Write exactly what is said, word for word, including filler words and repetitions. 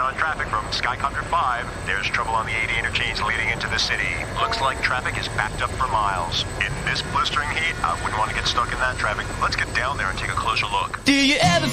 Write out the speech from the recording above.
on traffic from Skycopter five. There's trouble on the eighty interchange leading into the city. Looks like traffic is backed up for miles. In this blistering heat, I wouldn't want to get stuck in that traffic. Let's get down there and take a closer look. Do you ever